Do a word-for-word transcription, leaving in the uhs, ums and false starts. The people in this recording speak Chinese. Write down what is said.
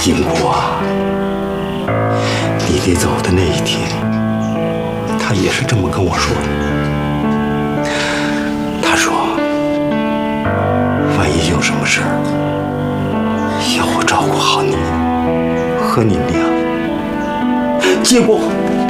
英国，你得走的那一天，他也是这么跟我说的。他说，万一有什么事儿，要我照顾好你和你娘。结果。